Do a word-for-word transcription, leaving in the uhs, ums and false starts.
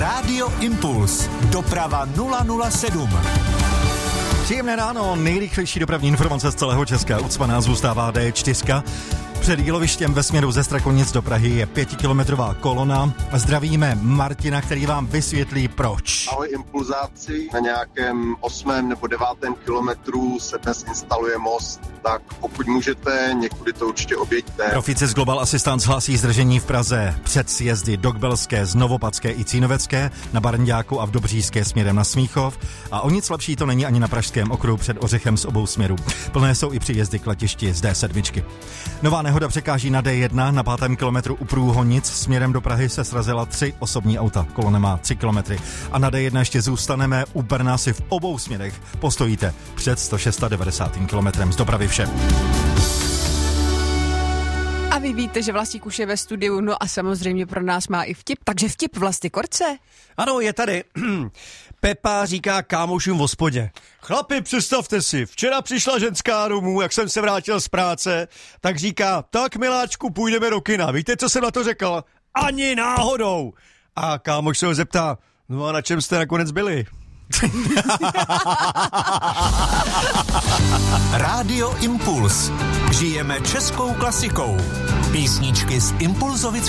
Rádio Impuls. Doprava nula nula sedm. Příjemné ráno, nejrychlejší dopravní informace z celého Česka. Ucpaná zůstává D čtyři. Před Jílovištěm ve směru ze Strakonic do Prahy je pětikilometrová kolona. Zdravíme Martina, který vám vysvětlí proč. Ahoj impulzáci, na nějakém osmém nebo devátém kilometru se dnes instaluje most, tak pokud můžete, někudy to určitě objeďte. Proficis Global Assistance hlásí zdržení v Praze před sjezdy do Kbelské, z Novopadské i Cínovecké, na Barnďáku a v Dobřížské směrem na Smíchov. A o nic lepší to není ani na Pražském okruhu před Ořechem z obou směrů. Plné jsou i příjezdy k letišti z D sedm. Nová nehoda překáží na D jedna, na pátém kilometru u Průhonic. Směrem do Prahy se srazila tři osobní auta. Kolona má tři kilometry. A na D jedna ještě zůstaneme. U Brna si v obou směrech postojíte před sto devadesátým šestým kilometrem. Z dopravy vše. A vy víte, že Vlastík už je ve studiu, no a samozřejmě pro nás má i vtip, takže vtip Vlasty Korce. Ano, je tady. Pepa říká kámošům v hospodě. Chlapi, představte si, včera přišla ženská domů, jak jsem se vrátil z práce, tak říká, tak miláčku, půjdeme do kina. Víte, co jsem na to řekl? Ani náhodou. A kámoš se ho zeptá, no a na čem jste nakonec byli? Rádio Impuls. Žijeme českou klasikou. Písničky z impulzovického